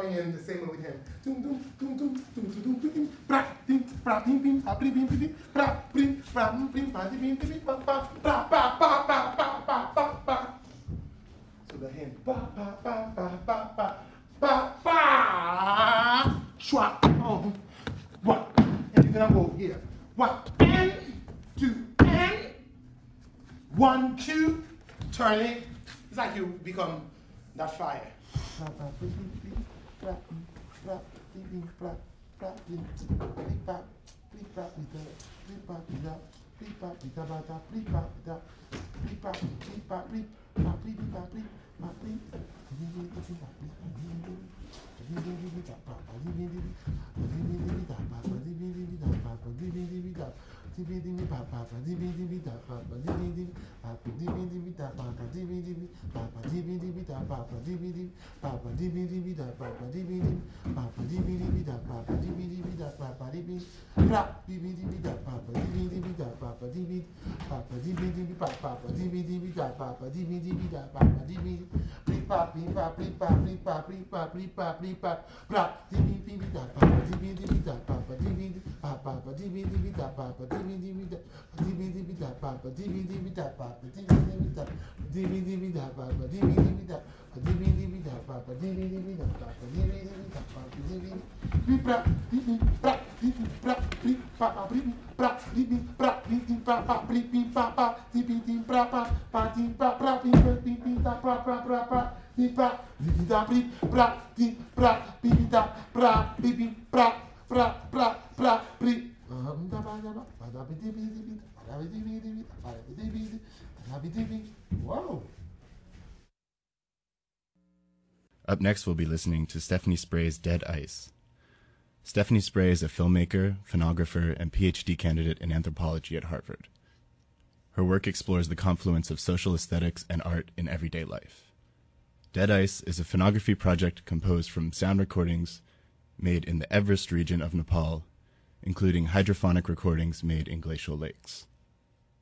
going in the same way with him. Doom doom doom doom doom doom doom doom. Bra bim bra bim bim bra bim bim bim bra bim bra bim bim bra bim bim ba ba ba ba ba ba ba ba ba. So the hand ba ba ba ba ba ba ba ba. Schwa. Oh. What? And you're gonna go here. What? And 2 and 1 2. Turn it. It's like you become that fire. Whoa. Up next, we'll be listening to Stephanie Spray's Dead Ice. Stephanie Spray is a filmmaker, phonographer, and PhD candidate in anthropology at Harvard. Her work explores the confluence of social aesthetics and art in everyday life. Dead Ice is a phonography project composed from sound recordings made in the Everest region of Nepal, including hydrophonic recordings made in glacial lakes.